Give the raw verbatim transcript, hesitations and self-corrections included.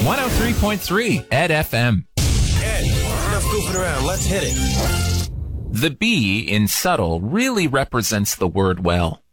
one oh three point three Ed F M. Ed, enough goofing around. Let's hit it. The B in subtle really represents the word well.